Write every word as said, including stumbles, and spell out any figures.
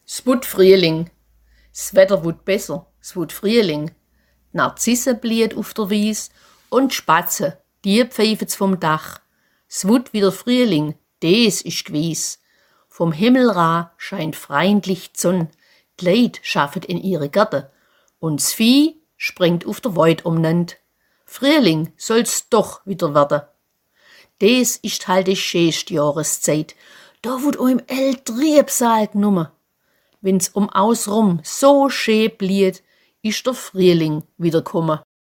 Es wut Frühling. S Wetter wut besser, s wut Frühling. Narzisse bliet auf der Wies und Spatze, die pfeifet's vom Dach. S wut wieder Frühling, des isch gewiss. Vom Himmel ra scheint freundlich d'Sonn. D'Leid schaffet in ihre Gärte und s Vieh springt auf der Weid umnend. Frühling soll's doch wieder werden. Des isch halt die schönste Jahreszeit. Da wut oim el Triebsal gnumme. Wenn's um ausrum so schön bliet, isch der Frühling wieder kumme.